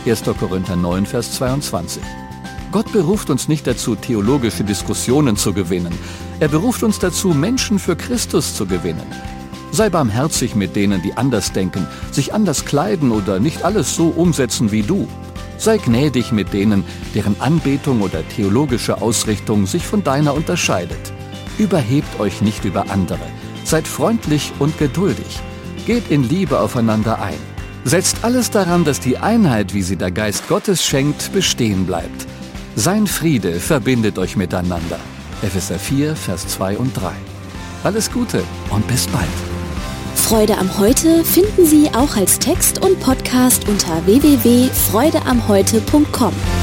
1. Korinther 9, Vers 22. Gott beruft uns nicht dazu, theologische Diskussionen zu gewinnen. Er beruft uns dazu, Menschen für Christus zu gewinnen. Sei barmherzig mit denen, die anders denken, sich anders kleiden oder nicht alles so umsetzen wie du. Sei gnädig mit denen, deren Anbetung oder theologische Ausrichtung sich von deiner unterscheidet. Überhebt euch nicht über andere. Seid freundlich und geduldig. Geht in Liebe aufeinander ein. Setzt alles daran, dass die Einheit, wie sie der Geist Gottes schenkt, bestehen bleibt. Sein Friede verbindet euch miteinander. Epheser 4, Vers 2 und 3. Alles Gute und bis bald. Freude am Heute finden Sie auch als Text und Podcast unter www.freudeamheute.com.